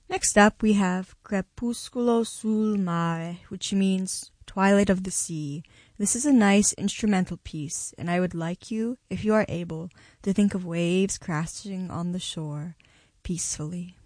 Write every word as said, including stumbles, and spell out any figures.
Next up, we have Crepusculo sul mare, which means Twilight of the Sea. This is a nice instrumental piece, and I would like you, if you are able, to think of waves crashing on the shore peacefully.